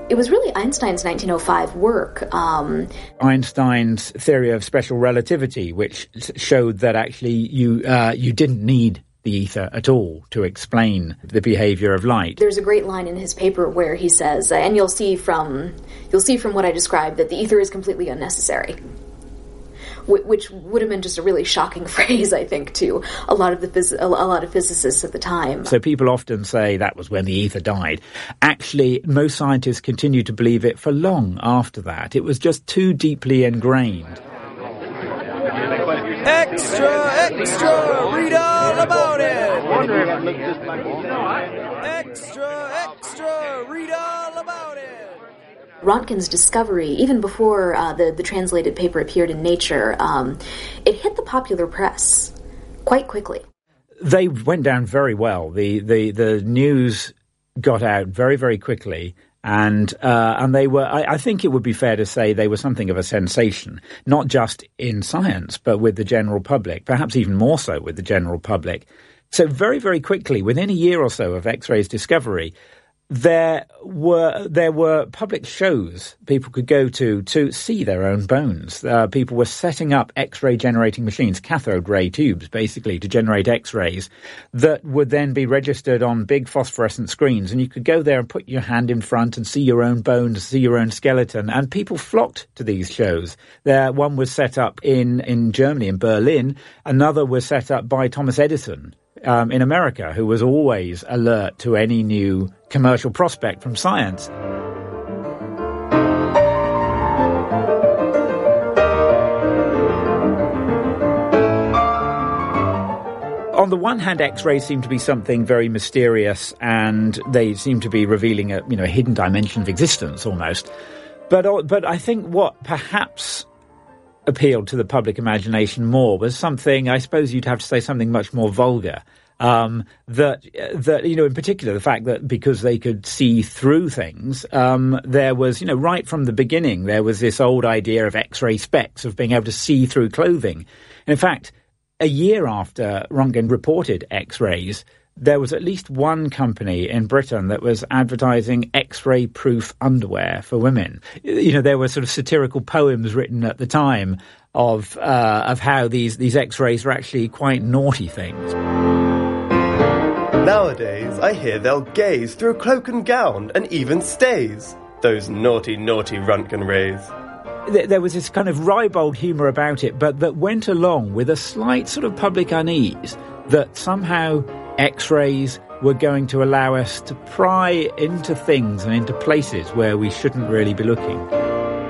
It was really Einstein's 1905 work. Einstein's theory of special relativity, which showed that actually you didn't need the ether at all to explain the behavior of light. There's a great line in his paper where he says, and you'll see from what I described, that the ether is completely unnecessary. Which would have been just a really shocking phrase, I think, to a lot of physicists at the time. So people often say that was when the ether died. Actually, most scientists continue to believe it for long after that. It was just too deeply ingrained. Extra, extra, read all about it! Extra, extra, read all about it! Röntgen's discovery, even before the translated paper appeared in Nature, it hit the popular press quite quickly. They went down very well. The news got out very, very quickly, and they were. I think it would be fair to say they were something of a sensation, not just in science, but with the general public, perhaps even more so with the general public. So very, very quickly, within a year or so of X-ray's discovery, there were public shows people could go to see their own bones. People were setting up X-ray generating machines, cathode ray tubes, basically, to generate X-rays that would then be registered on big phosphorescent screens. And you could go there and put your hand in front and see your own bones, see your own skeleton. And people flocked to these shows. One was set up in Germany, in Berlin. Another was set up by Thomas Edison in America, who was always alert to any new commercial prospect from science. On the one hand, X-rays seem to be something very mysterious, and they seem to be revealing a hidden dimension of existence almost. But I think what perhaps appealed to the public imagination more was something, I suppose you'd have to say something much more vulgar. That in particular, the fact that because they could see through things, there was, right from the beginning, there was this old idea of X-ray specs, of being able to see through clothing. And in fact, a year after Röntgen reported X-rays, there was at least one company in Britain that was advertising X-ray proof underwear for women. There were sort of satirical poems written at the time of how these X-rays were actually quite naughty things. Nowadays, I hear they'll gaze through cloak and gown and even stays. Those naughty, naughty Röntgen rays. There was this kind of ribald humour about it, but that went along with a slight sort of public unease that somehow X-rays were going to allow us to pry into things and into places where we shouldn't really be looking.